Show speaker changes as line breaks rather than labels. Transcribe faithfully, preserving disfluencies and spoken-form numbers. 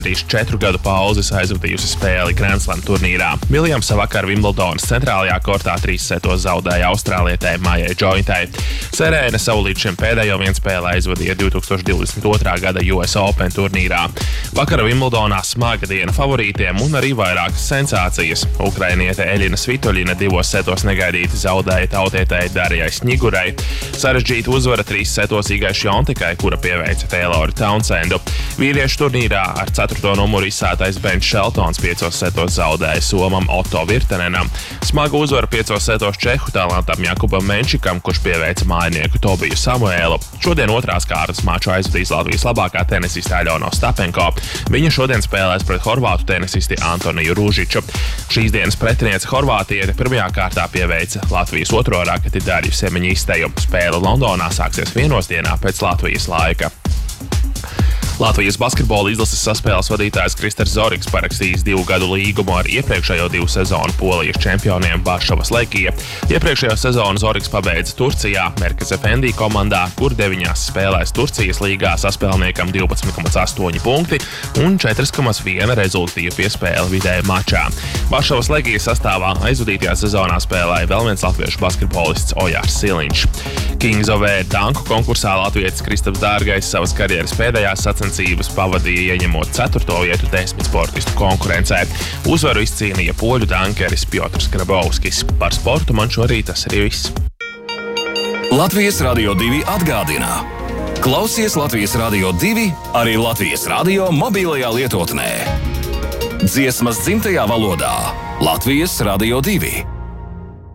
Trīs četru gadu pauzes aizvadījusi spēli Grand Slam turnīrā. Viljamsa vakar Vimbeldonas centrālajā kortā trīs setos zaudēja austrālietei Maijai Džointai. Serēna savu līdz šim pēdējo vienspēli aizvadīja divtūkstoš divdesmit otrā gada U S Open turnīrā. Vakar Vimbldonā smaga diena favorītiem un arī vairākas sensācijas. Ukrainiete Eļina Svitoļina divos setos negaidīti zaudēja tautietei Darijai Sņigurai. Sarežģīta uzvara trīs setos Igai Šjontekai, kura pieveica Tayloru Townsendu. Vīriešu turnīrā ar ceturto numuru izsētais Bens Šeltons piecos setos zaudēja somam Otto Virtanenam. Smagu uzvaru piecos setos čehu talantam Jakubam Menčikam, kurš pieveica mājinieku Tobiju Samuēlu. Šodien otrās kārtas maču aizvadīs Latvijas labākā tenisiste Aļona Ostapenko. Viņa šodien spēlēs pret horvātu tenisisti Antoniju Rūžiču. Šīs dienas pretiniece horvātiete pirmajā kārtā pieveica Latvijas otro raketi Darju Semiņisteju. Spēle Londonā sāksies vienos dienā pēc Latvijas laika. Latvijas basketbola izlases saspēles vadītājs Kristers Zorigs parakstījis divu gadu līgumu ar iepriekšējo divu sezonu Polijas čempioniem Varšavas Lekija. Iepriekšējo sezonu Zorigs pabeidza Turcijā, Merkez Efendi komandā, kur deviņās spēlēs Turcijas līgā saspēlniekam divpadsmit komats astoņi punkti un četri komats viena rezultātīva piespēle vidēja mačā. Varšavas Lekijas sastāvā aizvadītajā sezonā spēlēja vēl viens latviešu basketbolists Ojārs Siliņš. Kings of Air danku konkursā latvietis Kristaps Dārgais savas karjeras pēdējās sacensības pavadīja ieņemot ceturto vietu desmit sportistu konkurencē. Uzvaru izcīnīja poļu dankeris Piotrs Grabovskis. Par sportu man šorīt tas arī viss.
Latvijas Radio divi atgādina. Klausies Latvijas Radio divi arī Latvijas Radio mobilajā lietotnē. Dziesmas dzimtajā valodā. Latvijas Radio divi.